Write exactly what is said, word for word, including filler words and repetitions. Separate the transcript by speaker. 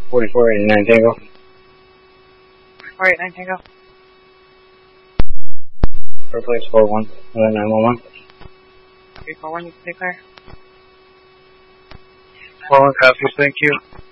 Speaker 1: forty-four eighty-nine Tango.
Speaker 2: forty-four eighty-nine Tango.
Speaker 1: Replace four one, nine one one.
Speaker 2: three four one, you can stay clear.
Speaker 3: four one, copy, thank you.